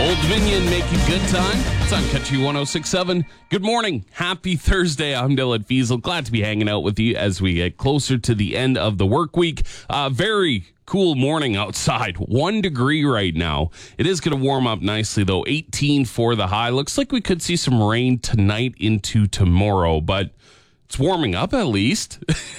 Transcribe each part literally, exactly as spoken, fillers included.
Old Dominion making good time. It's on Country one oh six point seven. Good morning. Happy Thursday. I'm Dylan Fiesel. Glad to be hanging out with you as we get closer to the end of the work week. Uh, very cool morning outside. One degree right now. It is going to warm up nicely, though. eighteen for the high. Looks like we could see some rain tonight into tomorrow, but it's warming up at least.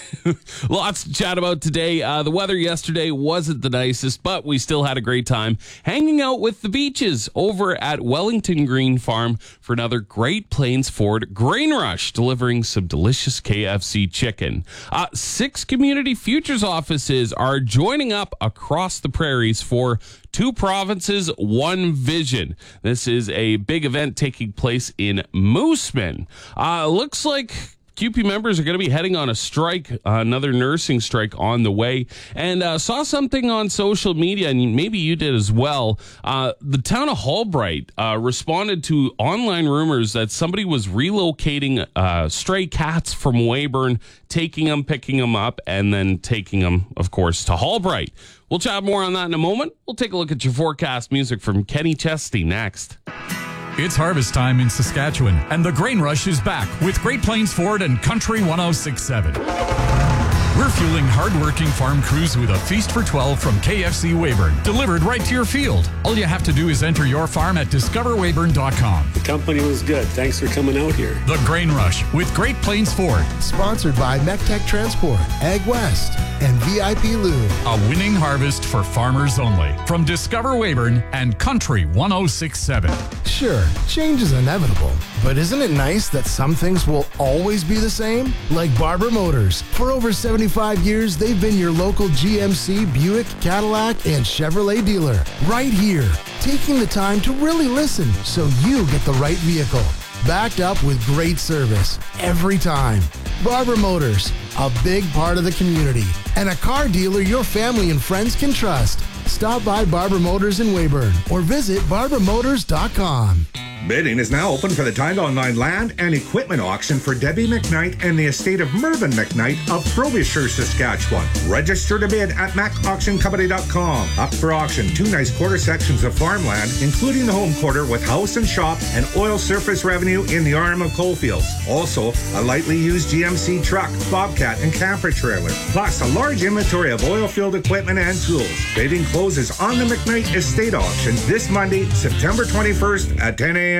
Lots to chat about today. Uh, the weather yesterday wasn't the nicest, but we still had a great time hanging out with the beaches over at Wellington Green Farm for another Great Plains Ford Grain Rush, delivering some delicious K F C chicken. Uh, six community futures offices are joining up across the prairies for Two Provinces, One Vision. This is a big event taking place in Mooseman. Uh, looks like Q P members are going to be heading on a strike, uh, another nursing strike on the way. And uh, saw something on social media, and maybe you did as well. Uh, the town of Hallbright uh, responded to online rumors that somebody was relocating uh, stray cats from Weyburn, taking them, picking them up, and then taking them, of course, to Hallbright. We'll chat more on that in a moment. We'll take a look at your forecast music from Kenny Chesty next. It's harvest time in Saskatchewan, and the Grain Rush is back with Great Plains Ford and Country one oh six point seven. We're fueling hardworking farm crews with a feast for twelve from K F C Weyburn, delivered right to your field. All you have to do is enter your farm at discover weyburn dot com. The company was good. Thanks for coming out here. The Grain Rush with Great Plains Ford. Sponsored by MechTech Transport, Ag West, and V I P Lube. A winning harvest for farmers only. From Discover Weyburn and Country one oh six point seven. Sure, change is inevitable, but isn't it nice that some things will always be the same? Like Barber Motors. For over seventy-five years, they've been your local G M C, Buick, Cadillac, and Chevrolet dealer. Right here, taking the time to really listen so you get the right vehicle. Backed up with great service every time. Barber Motors, a big part of the community, and a car dealer your family and friends can trust. Stop by Barber Motors in Weyburn or visit barber motors dot com. Bidding is now open for the Tide Online land and equipment auction for Debbie McKnight and the estate of Mervyn McKnight of Frobisher, Saskatchewan. Register to bid at mac auction company dot com. Up for auction, two nice quarter sections of farmland, including the home quarter with house and shop and oil surface revenue in the arm of Coalfields. Also, a lightly used G M C truck, bobcat, and camper trailer, plus a large inventory of oil-filled equipment and tools. Bidding closes on the McKnight Estate Auction this Monday, September twenty-first at ten a.m.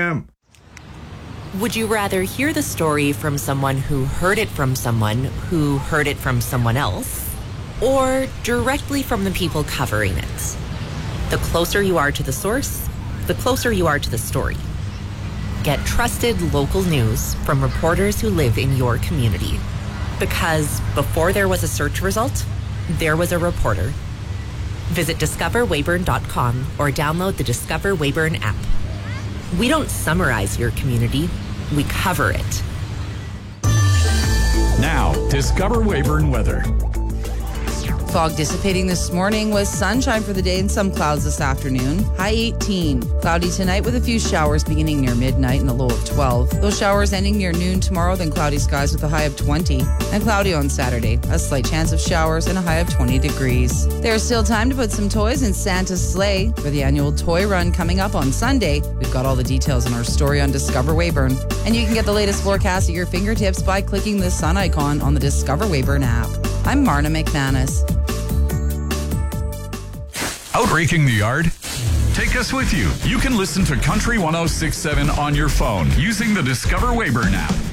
Would you rather hear the story from someone who heard it from someone who heard it from someone else, or directly from the people covering it? The closer you are to the source, the closer you are to the story. Get trusted local news from reporters who live in your community. Because before there was a search result, there was a reporter. Visit discover weyburn dot com or download the Discover Weyburn app. We don't summarize your community, we cover it. Now, Discover Weyburn weather. Fog dissipating this morning with sunshine for the day and some clouds this afternoon. High eighteen. Cloudy tonight with a few showers beginning near midnight and a low of twelve. Those showers ending near noon tomorrow, then cloudy skies with a high of twenty. And cloudy on Saturday. A slight chance of showers and a high of twenty degrees. There's still time to put some toys in Santa's sleigh for the annual toy run coming up on Sunday. We've got all the details in our story on Discover Weyburn. And you can get the latest forecast at your fingertips by clicking the sun icon on the Discover Weyburn app. I'm Marna McManus. Out raking the yard? Take us with you. You can listen to Country one oh six point seven on your phone using the Discover Weyburn app.